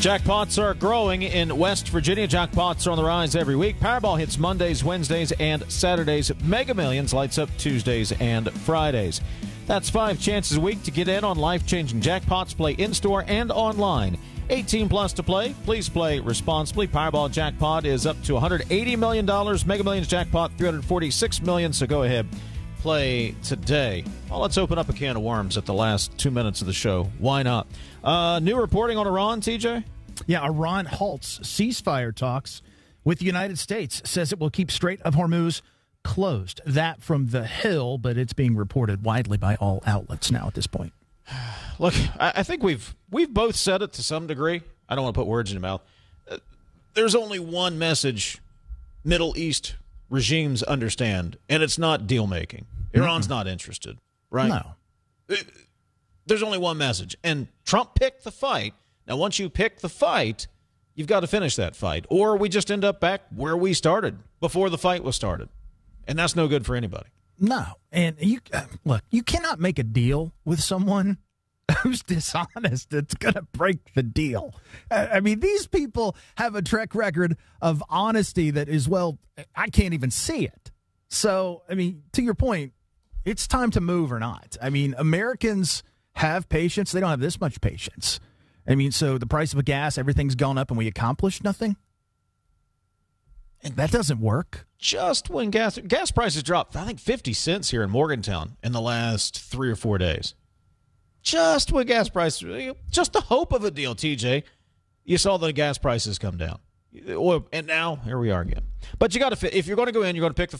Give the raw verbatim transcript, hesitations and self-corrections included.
Jackpots are growing in West Virginia. Jackpots are on the rise every week. Powerball hits Mondays, Wednesdays, and Saturdays. Mega Millions lights up Tuesdays and Fridays. That's five chances a week to get in on life-changing jackpots. Play in-store and online. eighteen plus to play. Please play responsibly. Powerball jackpot is up to one hundred eighty million dollars. Mega Millions jackpot, three hundred forty-six million dollars. So go ahead, play today. Well, let's open up a can of worms at the last two minutes of the show. Why not? Uh, new reporting on Iran, T J? Yeah, Iran halts ceasefire talks with the United States, says it will keep Strait of Hormuz closed. That from The Hill, but it's being reported widely by all outlets now at this point. Look, I think we've we've both said it to some degree. I don't want to put words in your mouth. Uh, there's only one message Middle East regimes understand, and it's not deal-making. Iran's mm-hmm. not interested, right? No. It, there's only one message, and Trump picked the fight. Now, once you pick the fight, you've got to finish that fight, or we just end up back where we started before the fight was started, and that's no good for anybody. No, and you uh, look, you cannot make a deal with someone who's dishonest. It's going to break the deal. I mean, these people have a track record of honesty that is, well, I can't even see it. So, I mean, to your point, it's time to move or not. I mean, Americans have patience. They don't have this much patience. I mean, so the price of a gas, everything's gone up and we accomplished nothing? And that doesn't work. Just when gas gas prices dropped, I think fifty cents here in Morgantown in the last three or four days. Just when gas prices, just the hope of a deal, T J, you saw the gas prices come down. And now, here we are again. But you got to, if you're going to go in, you're going to pick the